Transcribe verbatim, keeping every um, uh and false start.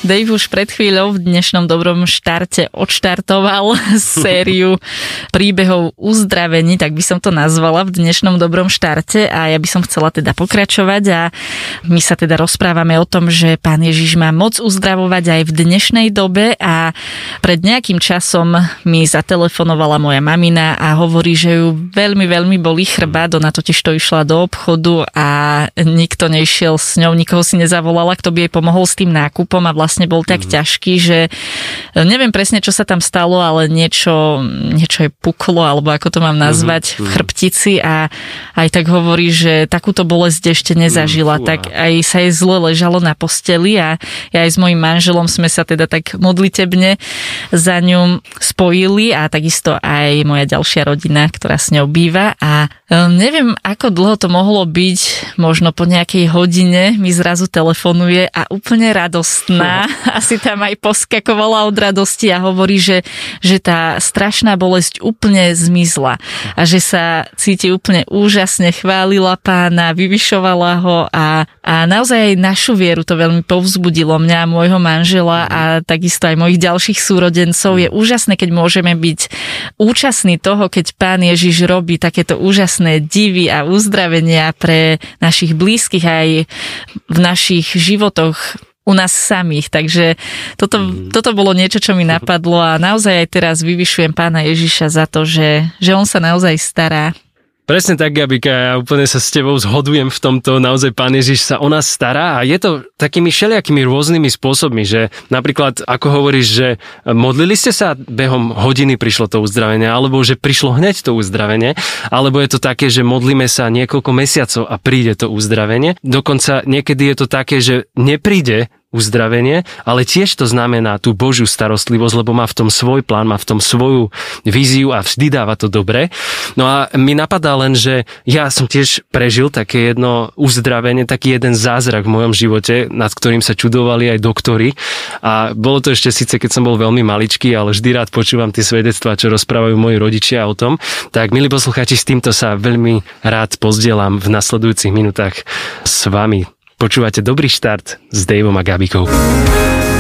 Dave už pred chvíľou v dnešnom dobrom štarte odštartoval sériu príbehov uzdravení, tak by som to nazvala v dnešnom dobrom štarte a ja by som chcela teda pokračovať a my sa teda rozprávame o tom, že Pán Ježiš má moc uzdravovať aj v dnešnej dobe a pred nejakým časom mi zatelefonovala moja mamina a hovorí, že ju veľmi, veľmi bolí chrbát, ona totiž to išla do obchodu a nikto nešiel s ňou, nikoho si nezavolala, kto by jej pomohol s tým nákupom a vlastne bol tak mm. ťažký, že neviem presne, čo sa tam stalo, ale niečo, niečo je puklo, alebo ako to mám nazvať, mm. v chrbtici a aj tak hovorí, že takúto bolesť ešte nezažila, mm. tak aj sa jej zle ležalo na posteli a ja aj s mojím manželom sme sa teda tak modlitebne za ňu spojili a takisto aj moja ďalšia rodina, ktorá s ňou býva a neviem, ako dlho to mohlo byť, možno po nejakej hodine mi zrazu telefonuje a úplne radostná, asi tam aj poskakovala od radosti a hovorí, že, že tá strašná bolesť úplne zmizla a že sa cíti úplne úžasne, chválila Pána, vyvyšovala ho a, a naozaj aj našu vieru to veľmi povzbudilo mňa a môjho manžela a takisto aj mojich ďalších súrodencov. Je úžasné, keď môžeme byť účastní toho, keď Pán Ježiš robí takéto úžasné divy a uzdravenia pre našich blízkych aj v našich životoch u nás samých. Takže toto, toto bolo niečo, čo mi napadlo a naozaj aj teraz vyvyšujem Pána Ježiša za to, že, že on sa naozaj stará. Presne tak, Gabika, ja úplne sa s tebou zhodujem v tomto, naozaj Pán Ježiš sa o nás stará a je to takými všelijakými rôznymi spôsobmi, že napríklad, ako hovoríš, že modlili ste sa, behom hodiny prišlo to uzdravenie, alebo že prišlo hneď to uzdravenie, alebo je to také, že modlíme sa niekoľko mesiacov a príde to uzdravenie. Dokonca niekedy je to také, že nepríde uzdravenie, ale tiež to znamená tú Božiu starostlivosť, lebo má v tom svoj plán, má v tom svoju víziu a vždy dáva to dobre. No a mi napadá len, že ja som tiež prežil také jedno uzdravenie, taký jeden zázrak v mojom živote, nad ktorým sa čudovali aj doktori a bolo to ešte síce, keď som bol veľmi maličký, ale vždy rád počúvam tie svedectvá, čo rozprávajú moji rodičia o tom. Tak, milí poslucháči, s týmto sa veľmi rád pozdielam v nasledujúcich minútach s vami. Počúvate Dobrý štart s Davom a Gabikou.